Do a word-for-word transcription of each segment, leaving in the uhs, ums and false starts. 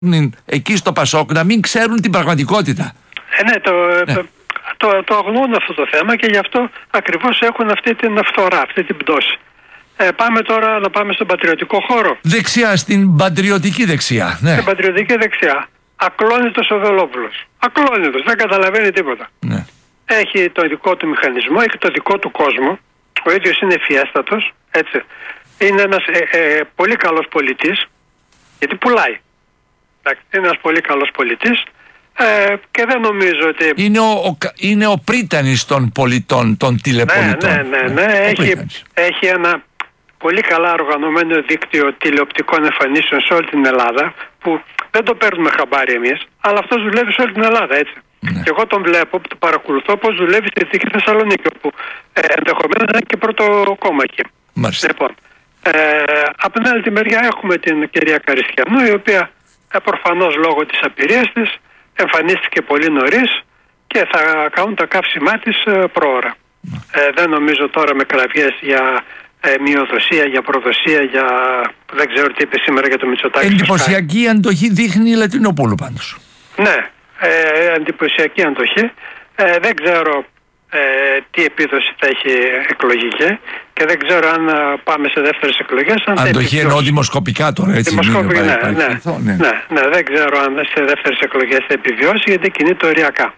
εκεί στο Πασόκ να μην ξέρουν την πραγματικότητα. Ε, ναι, το, ναι. Το, το, το αγνοούν αυτό το θέμα και γι' αυτό ακριβώς έχουν αυτή την φθορά, αυτή την πτώση. Ε, πάμε τώρα να πάμε στον πατριωτικό χώρο. Δεξιά, στην πατριωτική δεξιά. Ναι. Στην πατριωτική δεξιά. Ακλόνητος ο Βελόπουλος. Ακλόνητος, δεν καταλαβαίνει τίποτα. Ναι. Έχει το δικό του μηχανισμό, έχει το δικό του κόσμο. Ο ίδιος είναι ευφιέστατος, έτσι. Είναι ένας ε, ε, πολύ καλός πολιτής, γιατί πουλάει. Είναι ένας πολύ καλός πολιτής ε, και δεν νομίζω ότι... Είναι ο, ο, είναι ο πρίτανης των πολιτών, των τηλεπολιτών. Ναι, ναι, ναι. ναι. Έχει, έχει ένα πολύ καλά οργανωμένο δίκτυο τηλεοπτικών εμφανίσεων σε όλη την Ελλάδα, που δεν το παίρνουμε χαμπάρι εμείς, αλλά αυτός δουλεύει σε όλη την Ελλάδα, έτσι. Ναι. Και εγώ τον βλέπω, το παρακολουθώ πώς δουλεύει στη Δυτική Θεσσαλονίκη, όπου ε, ενδεχομένως είναι και πρώτο κόμμα εκεί. Μάλιστα. Λοιπόν, ε, από την άλλη τη μεριά έχουμε την κυρία Καριστιανού, η οποία ε, προφανώς λόγω της απειρίας της εμφανίστηκε πολύ νωρίς και θα κάνουν τα καύσιμά της ε, πρόωρα. Ναι. Ε, δεν νομίζω τώρα με κραυγές για ε, μειοδοσία, για προδοσία, για δεν ξέρω τι είπε σήμερα για το Μητσοτάκη. Εντυπωσιακή αντοχή δείχνει η Λατινοπούλου πάντως. Ναι. Ε, εντυπωσιακή αντοχή. Ε, δεν ξέρω ε, τι επίδοση θα έχει εκλογική και δεν ξέρω αν ε, πάμε σε δεύτερες εκλογές. Αν αντοχή εννοώ δημοσκοπικά τώρα, έτσι. Δημοσκοπικά, ναι, πάει, ναι, πάει, ναι, ναι, ναι. Δεν ξέρω αν σε δεύτερες εκλογές θα επιβιώσει, γιατί κινείται οριακά.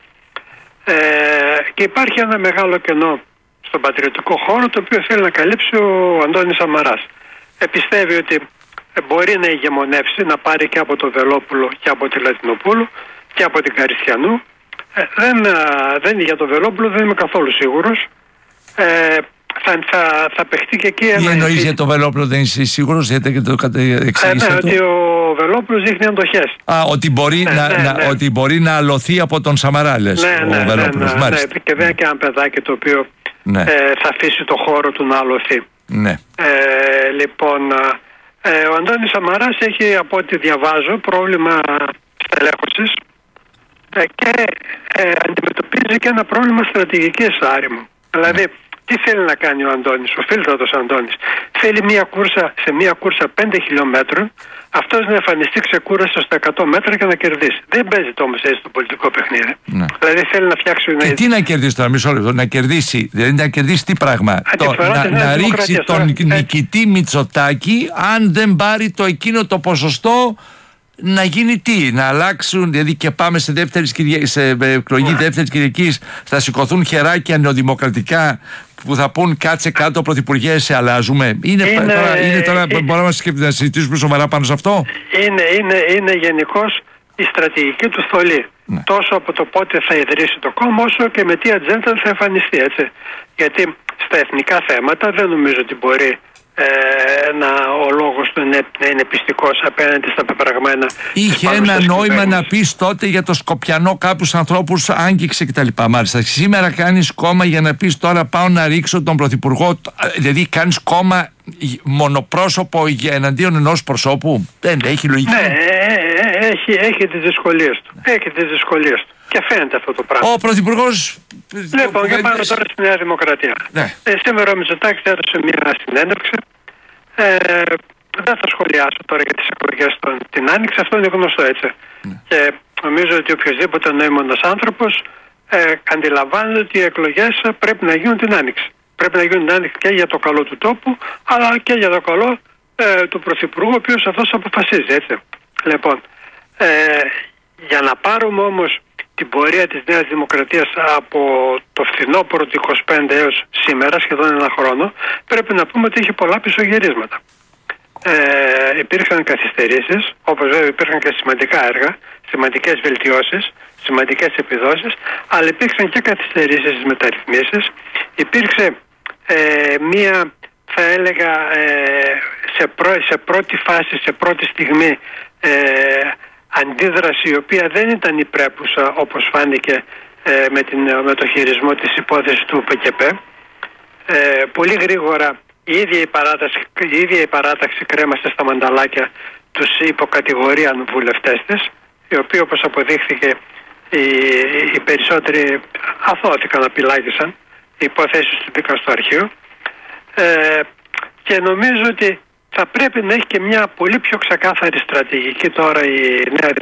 Ε, και υπάρχει ένα μεγάλο κενό στον πατριωτικό χώρο, το οποίο θέλει να καλύψει ο Αντώνης Σαμαράς. Ε, πιστεύει ότι μπορεί να ηγεμονεύσει, να πάρει και από το Βελόπουλο και από τη Λατινοπούλου και από την Καριστιανού. Ε, δεν, δεν για το Βελόπουλο δεν είμαι καθόλου σίγουρος. Ε, θα, θα, θα παιχτεί και εκεί... Τι εννοείς για το Βελόπουλο, δεν είσαι σίγουρος, γιατί και το εξήγησε? Ε, ναι, ότι ο Βελόπουλος δείχνει αντοχές. Α, ότι μπορεί, ναι, να, ναι, να, ναι. ότι μπορεί να αλωθεί από τον Σαμαρά, λες, ναι, ο ναι, Βελόπουλος. Ναι, ναι, ναι, και δεν είναι και ένα παιδάκι το οποίο ναι. ε, θα αφήσει το χώρο του να αλωθεί. Ναι. Ε, λοιπόν, ε, ο Αντώνης Σαμαράς έχει, από ό,τι διαβάζω, πρόβλημα στελέχωσης και ε, αντιμετωπίζει και ένα πρόβλημα στρατηγικής άριμου. Δηλαδή, τι θέλει να κάνει ο Αντώνης, ο φίλτρατος Αντώνης? Θέλει μια κούρσα, σε μια κούρσα πέντε χιλιόμετρων, αυτός να εμφανιστεί ξεκούραστο στα εκατό μέτρα και να κερδίσει. Δεν παίζει το όμως έτσι το πολιτικό παιχνίδι. Ναι. Δηλαδή θέλει να φτιάξει... Και τι να κερδίσει τώρα, μισό λεπτό, να κερδίσει, δηλαδή να κερδίσει τι πράγμα? Το, να να ρίξει τον έτσι. νικητή Μητσοτάκη, αν δεν πάρει το εκείνο το ποσοστό, να γίνει τι, να αλλάξουν, δηλαδή και πάμε σε, δεύτερης, σε εκλογή δεύτερης Κυριακής, θα σηκωθούν χεράκια νεοδημοκρατικά που θα πούν κάτσε κάτω πρωθυπουργέ, σε αλλάζουμε? Είναι, είναι τώρα, είναι τώρα ε, μπορούμε να συζητήσουμε σοβαρά πάνω σε αυτό? Είναι, είναι, είναι γενικώς η στρατηγική του στολή. Ναι. Τόσο από το πότε θα ιδρύσει το κόμμα, όσο και με τι ατζέντα θα εμφανιστεί, έτσι. Γιατί στα εθνικά θέματα δεν νομίζω ότι μπορεί Ε, να, ο λόγος του είναι, να είναι πιστικός απέναντι στα πεπραγμένα. Είχε ένα νόημα να πεις τότε για το Σκοπιανό κάποιους ανθρώπους άγγιξε κτλ. Μάλιστα σήμερα κάνεις κόμμα για να πεις τώρα πάω να ρίξω τον πρωθυπουργό, δηλαδή κάνεις κόμμα μονοπρόσωπο εναντίον ενός προσώπου? Δεν έχει λογική. Ναι, ε, ε, έχει, έχει τις δυσκολίες του. Έχει τις δυσκολίες του. Και φαίνεται αυτό το πράγμα. Ο πρωθυπουργός... Λοιπόν, και πάμε τώρα στη Νέα Δημοκρατία. Ναι. Ε, σήμερα ο Μητσοτάκης έδωσε μια συνέντευξη. Ε, δεν θα σχολιάσω τώρα για τις εκλογές των, την Άνοιξη, αυτό είναι γνωστό, έτσι. Ναι. Και νομίζω ότι οποιοδήποτε νοήμονας άνθρωπος ε, αντιλαμβάνεται ότι οι εκλογές πρέπει να γίνουν την Άνοιξη. Πρέπει να γίνουν την Άνοιξη και για το καλό του τόπου, αλλά και για το καλό ε, του Πρωθυπουργού, ο οποίος αυτός αποφασίζει, έτσι. Λοιπόν, ε, για να πάρουμε όμως την πορεία της Νέας Δημοκρατίας από το φθινόπωρο του είκοσι πέντε έως σήμερα, σχεδόν ένα χρόνο, πρέπει να πούμε ότι είχε πολλά πισωγυρίσματα. Ε, υπήρχαν καθυστερήσεις, όπως βέβαια υπήρχαν και σημαντικά έργα, σημαντικές βελτιώσεις, σημαντικές επιδόσεις, αλλά υπήρξαν και καθυστερήσεις στις μεταρρυθμίσεις. Υπήρξε ε, μία, θα έλεγα, ε, σε, πρω, σε πρώτη φάση, σε πρώτη στιγμή, ε, αντίδραση η οποία δεν ήταν υπρέπουσα, όπως φάνηκε ε, με, την, με το χειρισμό της υπόθεσης του ΠΚΠ. Ε, πολύ γρήγορα η ίδια η, παράταξη, η ίδια η παράταξη κρέμασε στα μανταλάκια τους υποκατηγορίαν βουλευτές της, οι οποίοι, όπως αποδείχθηκε, οι, οι περισσότεροι αθώθηκαν, απειλάγησαν. Οι υποθέσεις του μπήκαν στο αρχείο. Ε, και νομίζω ότι θα πρέπει να έχει και μια πολύ πιο ξεκάθαρη στρατηγική τώρα η Νέα